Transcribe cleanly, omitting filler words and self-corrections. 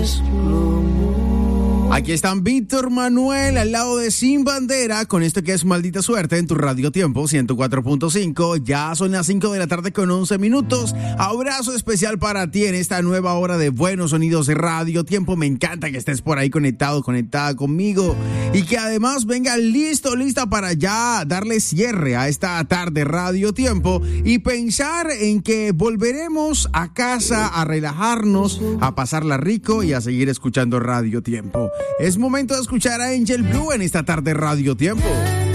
Aquí están Víctor Manuel al lado de Sin Bandera con esto que es Maldita Suerte en tu Radio Tiempo 104.5. Ya son las 5 de la tarde con 11 minutos. Abrazo especial para ti en esta nueva hora de buenos sonidos de Radio Tiempo. Me encanta que estés por ahí conectada conmigo y que además venga lista para ya darle cierre a esta tarde Radio Tiempo y pensar en que volveremos a casa a relajarnos, a pasarla rico y a seguir escuchando Radio Tiempo. Es momento de escuchar a Angel Blue en esta tarde Radio Tiempo.